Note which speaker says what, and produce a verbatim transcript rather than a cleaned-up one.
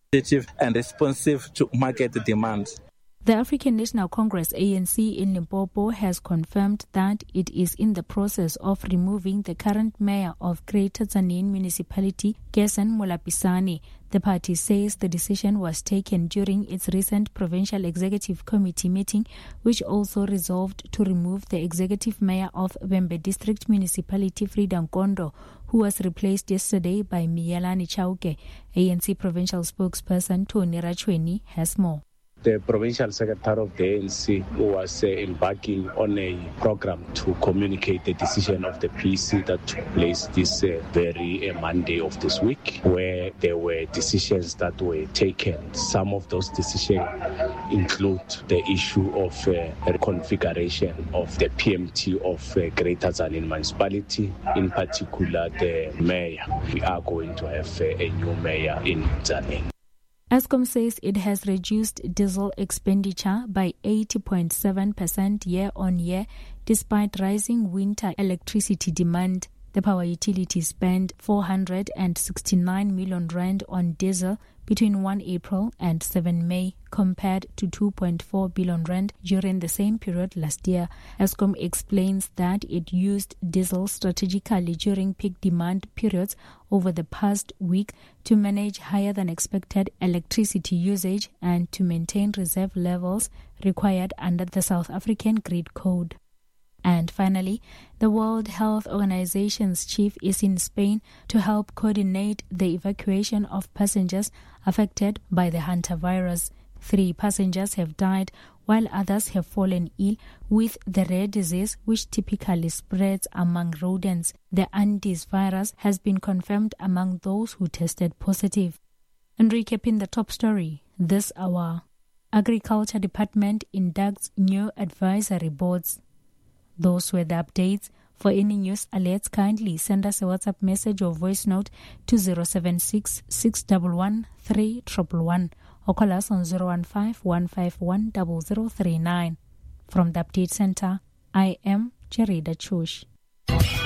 Speaker 1: and responsive to market demands.
Speaker 2: The African National Congress A N C in Limpopo has confirmed that it is in the process of removing the current mayor of Greater Tzaneen Municipality, Gerson Molapisane. The party says the decision was taken during its recent Provincial Executive Committee meeting, which also resolved to remove the executive mayor of Vhembe District Municipality, Frida Nkondo, who was replaced yesterday by Miyelani Chauke. A N C provincial spokesperson Tony Rachweni has more.
Speaker 3: The provincial secretary of the A N C was uh, embarking on a program to communicate the decision of the P C that took place this uh, very uh, Monday of this week, where there were decisions that were taken. Some of those decisions include the issue of uh, reconfiguration of the P M T of uh, Greater Tzaneen Municipality, in particular the mayor. We are going to have uh, a new mayor in Tzaneen.
Speaker 2: Eskom says it has reduced diesel expenditure by eighty point seven percent year on year despite rising winter electricity demand. The power utility spent four hundred sixty-nine million rand on diesel between the first of April and the seventh of May, compared to two point four billion rand during the same period last year. Eskom explains that it used diesel strategically during peak demand periods over the past week to manage higher than expected electricity usage and to maintain reserve levels required under the South African Grid Code. And finally, the World Health Organization's chief is in Spain to help coordinate the evacuation of passengers affected by the hantavirus. Three passengers have died while others have fallen ill with the rare disease which typically spreads among rodents. The Andes virus has been confirmed among those who tested positive. And recapping the top story this hour, Agriculture Department inducts new advisory boards. Those were the updates. For any news alerts, kindly send us a WhatsApp message or voice note to zero seven six, six one one, three one one one or call us on zero one five, one five one, zero zero three nine. From the Update Center, I am Jerida Chush.